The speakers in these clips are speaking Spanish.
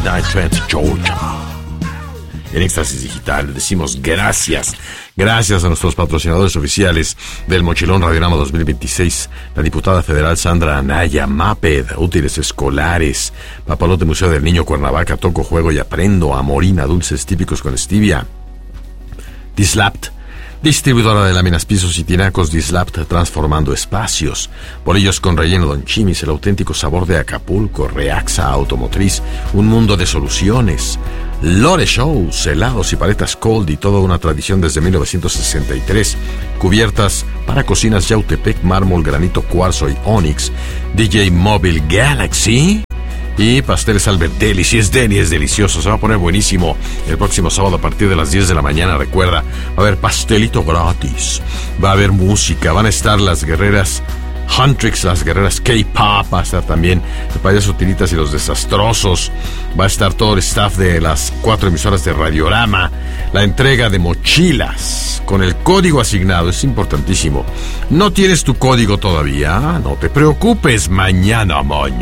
Midnight Trance, Georgia. En Éxtasis Digital decimos gracias a nuestros patrocinadores oficiales del Mochilón Radiorama 2026, la diputada federal Sandra Anaya, MAPED, útiles escolares, Papalote Museo del Niño Cuernavaca, Toco, Juego y Aprendo, Amorina, dulces típicos con stevia, Dislapt, distribuidora de láminas, pisos y tinacos, Dislapt, transformando espacios, bolillos con relleno Don Chimis, el auténtico sabor de Acapulco, Reaxa Automotriz, un mundo de soluciones, Lore Shows, helados y paletas Cold y toda una tradición desde 1963, cubiertas para cocinas Yautepec, mármol, granito, cuarzo y Onyx, DJ Mobile Galaxy y pasteles Albert Deli. Si es Denny, es delicioso, se va a poner buenísimo el próximo sábado a partir de las 10 de la mañana. Recuerda, va a haber pastelito gratis, va a haber música, van a estar las guerreras Huntrix, las guerreras K-Pop, va a estar también el Payaso Tiritas y los Desastrosos, va a estar todo el staff de las 4 emisoras de Radiorama, la entrega de mochilas con el código asignado, es importantísimo. ¿No tienes tu código todavía? No te preocupes, mañana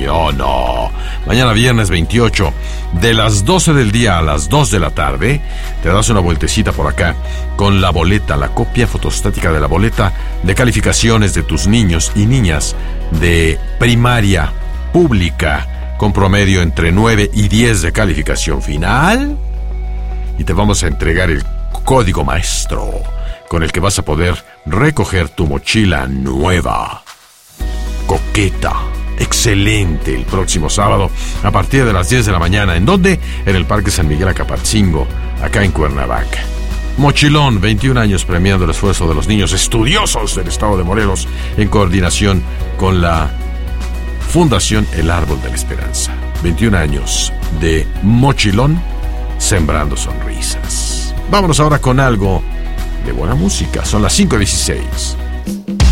viernes 28, de las 12 del día a las 2 de la tarde, te das una vueltecita por acá con la boleta, la copia fotostática de la boleta de calificaciones de tus niños y niñas de primaria pública con promedio entre 9 y 10 de calificación final, y te vamos a entregar el código maestro con el que vas a poder recoger tu mochila nueva, coqueta, excelente, el próximo sábado a partir de las 10 de la mañana. ¿En dónde? En el Parque San Miguel Acapatzingo, acá en Cuernavaca. Mochilón, 21 años premiando el esfuerzo de los niños estudiosos del estado de Morelos en coordinación con la Fundación El Árbol de la Esperanza. 21 años de Mochilón sembrando sonrisas. Vámonos ahora con algo de buena música. Son las 5:16.